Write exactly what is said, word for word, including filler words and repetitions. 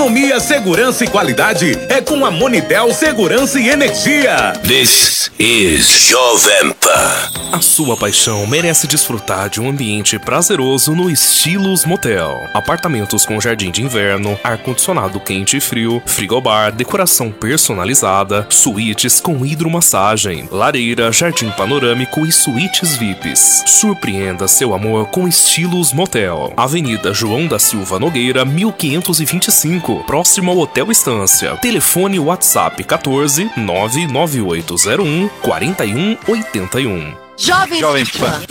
Economia, segurança e qualidade é com a Monitel Segurança e Energia. This is Jovem Pan. A sua paixão merece desfrutar de um ambiente prazeroso no Estilos Motel. Apartamentos com jardim de inverno, ar-condicionado quente e frio, frigobar, decoração personalizada, suítes com hidromassagem, lareira, jardim panorâmico e suítes V I Ps. Surpreenda seu amor com Estilos Motel. Avenida João da Silva Nogueira, mil quinhentos e vinte e cinco, próximo ao Hotel Estância. Telefone WhatsApp quatorze, nove nove oito zero um, quatro um oito um. Jovem, Jovem Pan.